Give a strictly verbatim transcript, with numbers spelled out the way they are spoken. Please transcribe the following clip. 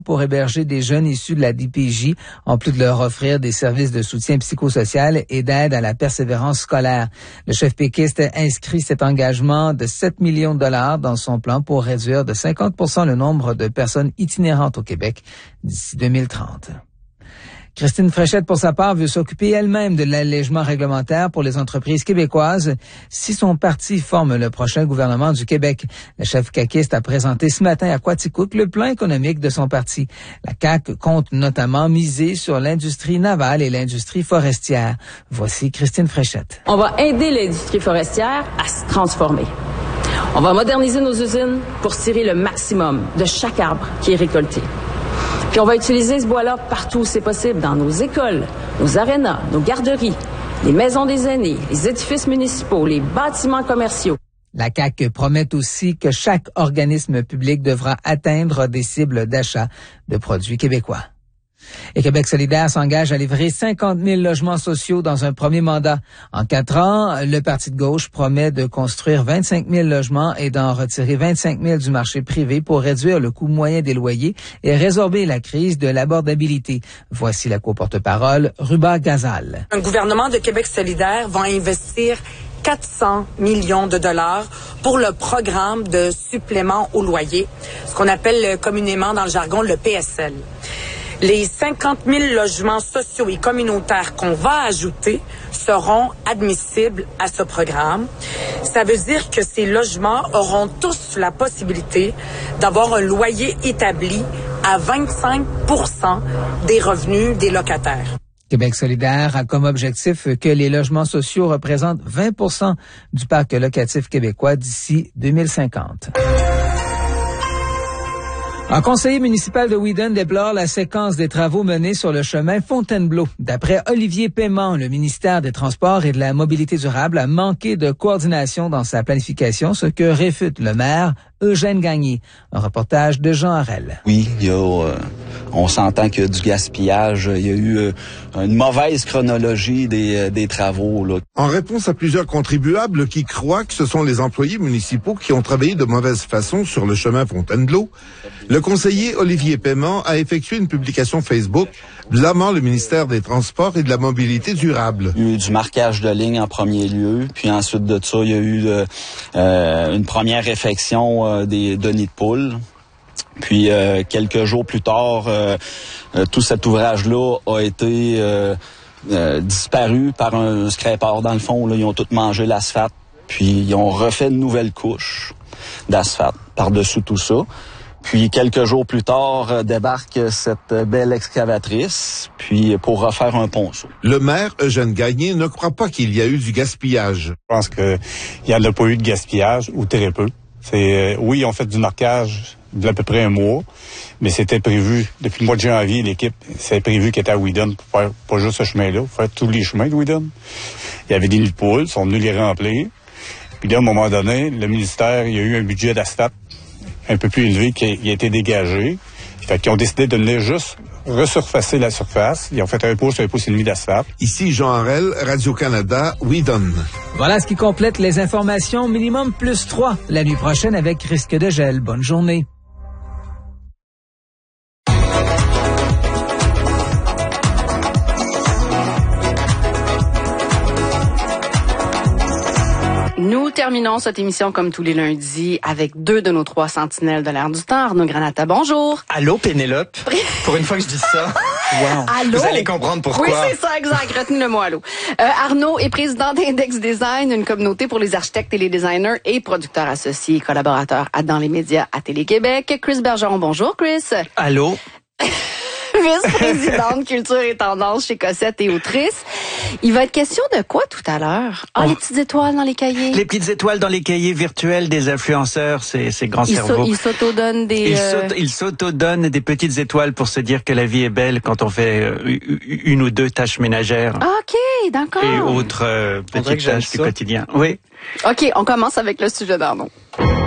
pour héberger des jeunes issus de la D P J, en plus de leur offrir des services de soutien psychosocial et d'aide à la persévérance scolaire. Le chef péquiste inscrit cet engagement de sept millions de dollars dans son plan pour réduire de cinquante pour cent le nombre de personnes itinérantes au Québec d'ici deux mille trente. Christine Fréchette, pour sa part, veut s'occuper elle-même de l'allègement réglementaire pour les entreprises québécoises si son parti forme le prochain gouvernement du Québec. Le chef caquiste a présenté ce matin à Quaticook le plan économique de son parti. La C A Q compte notamment miser sur l'industrie navale et l'industrie forestière. Voici Christine Fréchette. On va aider l'industrie forestière à se transformer. On va moderniser nos usines pour tirer le maximum de chaque arbre qui est récolté. Puis on va utiliser ce bois-là partout où c'est possible, dans nos écoles, nos arénas, nos garderies, les maisons des aînés, les édifices municipaux, les bâtiments commerciaux. La C A Q promet aussi que chaque organisme public devra atteindre des cibles d'achat de produits québécois. Et Québec solidaire s'engage à livrer cinquante mille logements sociaux dans un premier mandat. En quatre ans, le Parti de gauche promet de construire vingt-cinq mille logements et d'en retirer vingt-cinq mille du marché privé pour réduire le coût moyen des loyers et résorber la crise de l'abordabilité. Voici la co-porte-parole, Ruba Gazal. Un gouvernement de Québec solidaire va investir quatre cents millions de dollars pour le programme de supplément au loyer, ce qu'on appelle communément dans le jargon le P S L. Les cinquante mille logements sociaux et communautaires qu'on va ajouter seront admissibles à ce programme. Ça veut dire que ces logements auront tous la possibilité d'avoir un loyer établi à vingt-cinq pour cent des revenus des locataires. Québec solidaire a comme objectif que les logements sociaux représentent vingt pour cent du parc locatif québécois d'ici deux mille cinquante. Un conseiller municipal de Wheaton déplore la séquence des travaux menés sur le chemin Fontainebleau. D'après Olivier Paiement, le ministère des Transports et de la Mobilité durable a manqué de coordination dans sa planification, ce que réfute le maire Eugène Gagné. Un reportage de Jean Harel. Oui, il y a, euh, on s'entend qu'il y a du gaspillage. Il y a eu euh, une mauvaise chronologie des, euh, des travaux, là. En réponse à plusieurs contribuables qui croient que ce sont les employés municipaux qui ont travaillé de mauvaise façon sur le chemin Fontainebleau, le conseiller Olivier Paiement a effectué une publication Facebook blâmant le ministère des Transports et de la Mobilité durable. Il y a eu du marquage de ligne en premier lieu, puis ensuite de ça, il y a eu euh, euh, une première réfection euh, des, de nids de poules. Puis euh, quelques jours plus tard, euh, euh, tout cet ouvrage-là a été euh, euh, disparu par un scraper dans le fond. Là, ils ont tout mangé l'asphalte, puis ils ont refait une nouvelle couche d'asphalte par-dessus tout ça. Puis quelques jours plus tard, euh, débarque cette belle excavatrice, puis pour refaire un ponceau. Le maire Eugène Gagné ne croit pas qu'il y a eu du gaspillage. Je pense qu'il n'y en a pas eu de gaspillage, ou très peu. C'est, euh, oui, ils ont fait du marquage d'à peu près un mois, mais c'était prévu, depuis le mois de janvier, l'équipe, c'est prévu qu'elle était à Wheaton pour faire pas juste ce chemin-là, pour faire tous les chemins de Wheaton. Il y avait des nids de poules, ils sont venus les remplir. Puis là, à un moment donné, le ministère, il y a eu un budget d'asphalte un peu plus élevé qui a, qui a été dégagé. Fait qu'ils ont décidé de venir juste resurfacer la surface. Ils ont fait un pouce, un pouce et demi d'asphalte. Ici Jean Harel, Radio-Canada, Wheaton. Voilà ce qui complète les informations. Minimum plus trois la nuit prochaine avec risque de gel. Bonne journée. Nous terminons cette émission comme tous les lundis avec deux de nos trois sentinelles de l'air du temps. Arnaud Granata, bonjour. Allô, Pénélope. Pour une fois que je dis ça. Wow. Allô. Vous allez comprendre pourquoi. Oui, c'est ça, exact. Retenez le mot allô. Euh, Arnaud est président d'Index Design, une communauté pour les architectes et les designers et producteurs associés, collaborateurs à Dans les médias à Télé-Québec. Chris Bergeron, bonjour, Chris. Allô. Vice-présidente culture et tendance chez Cossette et autrice. Il va être question de quoi tout à l'heure? Ah, On... les petites étoiles dans les cahiers. Les petites étoiles dans les cahiers virtuels des influenceurs, ces, ces grands ils cerveaux. Ils s'autodonnent des... Ils euh... s'autodonnent des petites étoiles pour se dire que la vie est belle quand on fait une ou deux tâches ménagères. Ah, OK, d'accord. Et autres euh, petites tâches du quotidien. Oui. OK, on commence avec le sujet d'Arnaud.